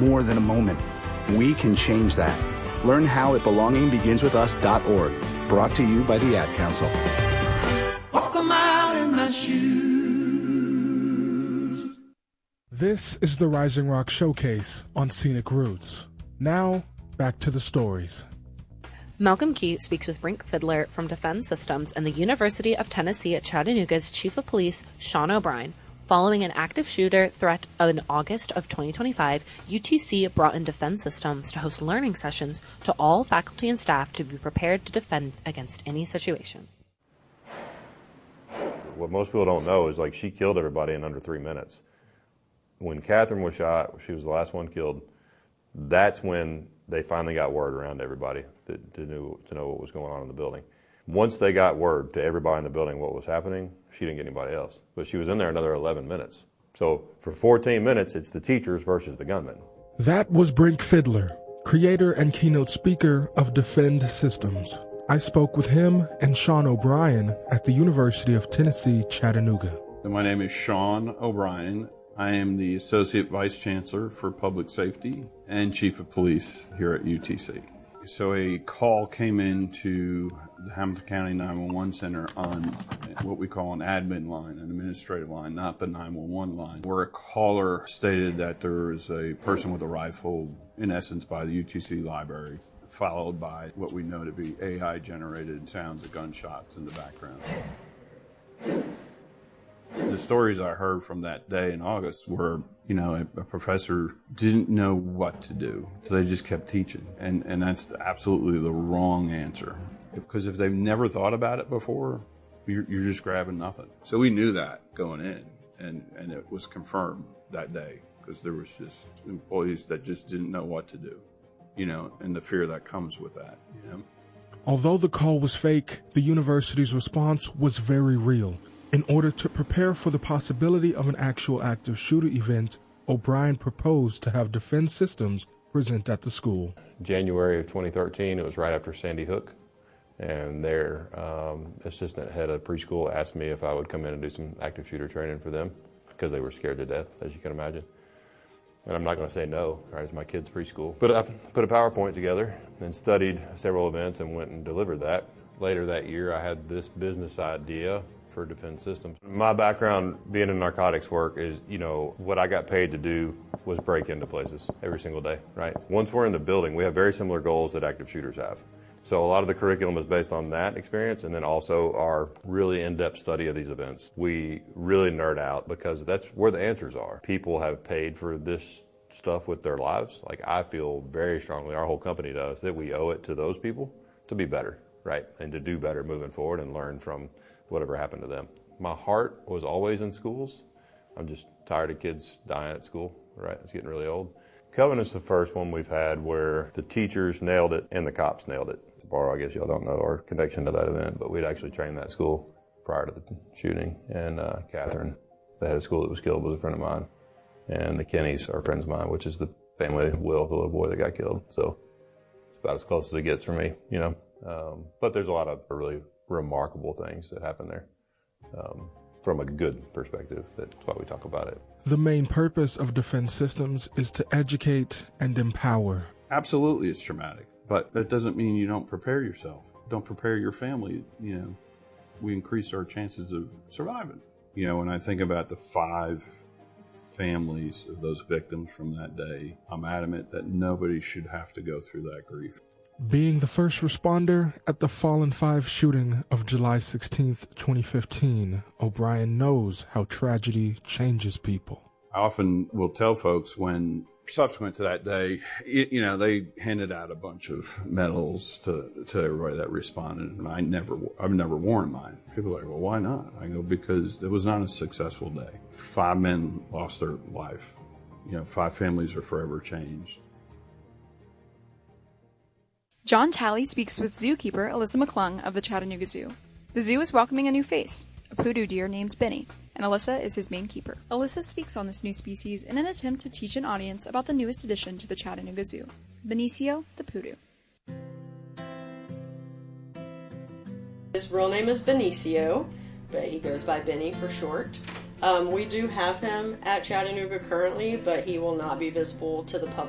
more than a moment. We can change that. Learn how at belongingbeginswithus.org. Brought to you by the Ad Council. Walk a mile in my shoes. This is the Rising Rock Showcase on Scenic Roots. Now, back to the stories. Malcolm Key speaks with Brink Fiddler from Defense Systems and the University of Tennessee at Chattanooga's Chief of Police, Sean O'Brien. Following an active shooter threat in August of 2025, UTC brought in Defense Systems to host learning sessions to all faculty and staff to be prepared to defend against any situation. What most people don't know is, like, she killed everybody in under 3 minutes. When Catherine was shot, she was the last one killed. That's when they finally got word around everybody to know what was going on in the building. Once they got word to everybody in the building what was happening, she didn't get anybody else. But she was in there another 11 minutes. So for 14 minutes, it's the teachers versus the gunmen. That was Brink Fiddler, creator and keynote speaker of Defend Systems. I spoke with him and Sean O'Brien at the University of Tennessee, Chattanooga. My name is Sean O'Brien. I am the Associate Vice Chancellor for Public Safety and Chief of Police here at UTC. So a call came into the Hamilton County 911 Center on what we call an admin line, an administrative line, not the 911 line, where a caller stated that there was a person with a rifle, in essence, by the UTC library, followed by what we know to be AI-generated sounds of gunshots in the background. The stories I heard from that day in August were, a professor didn't know what to do, so they just kept teaching. And that's absolutely the wrong answer. Because if they've never thought about it before, you're just grabbing nothing. So we knew that going in, and it was confirmed that day, because there was just employees that just didn't know what to do, and the fear that comes with that, Although the call was fake, the university's response was very real. In order to prepare for the possibility of an actual active shooter event, O'Brien proposed to have Defense Systems present at the school. January of 2013, it was right after Sandy Hook, and their assistant head of preschool asked me if I would come in and do some active shooter training for them, because they were scared to death, as you can imagine. And I'm not going to say no, right? It's my kid's preschool. But I put a PowerPoint together and studied several events and went and delivered that. Later that year, I had this business idea for Defense Systems. My background being in narcotics work is, what I got paid to do was break into places every single day, right? Once we're in the building, we have very similar goals that active shooters have. So a lot of the curriculum is based on that experience, and then also our really in-depth study of these events. We really nerd out because that's where the answers are. People have paid for this stuff with their lives. Like, I feel very strongly, our whole company does, that we owe it to those people to be better, right? And to do better moving forward and learn from whatever happened to them. My heart was always in schools. I'm just tired of kids dying at school, right? It's getting really old. Covenant's the first one we've had where the teachers nailed it and the cops nailed it. I guess y'all don't know our connection to that event, but we'd actually trained that school prior to the shooting. And Catherine, the head of school that was killed, was a friend of mine. And the Kennys are friends of mine, which is the family of Will, the little boy that got killed. So it's about as close as it gets for me, But there's a lot of really remarkable things that happen there from a good perspective. That's why we talk about it. The main purpose of Defense Systems is to educate and empower. Absolutely, it's traumatic, but that doesn't mean you don't prepare yourself. Don't prepare your family. We increase our chances of surviving. When I think about the 5 families of those victims from that day, I'm adamant that nobody should have to go through that grief. Being the first responder at the Fallen 5 shooting of July 16th, 2015, O'Brien knows how tragedy changes people. I often will tell folks when, subsequent to that day, they handed out a bunch of medals to everybody that responded, and I've never worn mine. People are like, well, why not? I go, because it was not a successful day. 5 men lost their life. 5 families are forever changed. John Talley speaks with zookeeper Alyssa McClung of the Chattanooga Zoo. The zoo is welcoming a new face, a poodoo deer named Benny, and Alyssa is his main keeper. Alyssa speaks on this new species in an attempt to teach an audience about the newest addition to the Chattanooga Zoo, Benicio the poodoo. His real name is Benicio, but he goes by Benny for short. We do have him at Chattanooga currently, but he will not be visible to the public